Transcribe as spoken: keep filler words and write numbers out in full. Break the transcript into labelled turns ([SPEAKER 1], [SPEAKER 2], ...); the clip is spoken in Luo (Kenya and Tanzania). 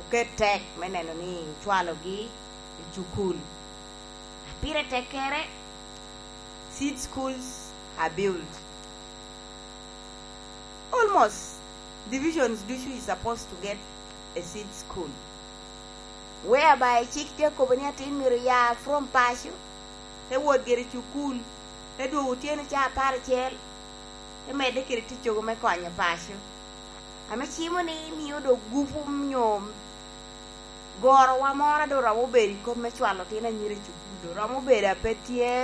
[SPEAKER 1] ket tek meneno ni chwalo gi chukul. Pire tekere, seed schools are built. Almost divisions do is supposed to get a seed school, whereby chick te kobaniatin miria from pashu, they would get a chukul, they do utien cha parachel, they made the kiriticho me konya pashu. I'm a chimney, miodo gufum yom. Goro wa mora do ramo beri ko me chwalo tina nyiri chukudo ramo beri apetie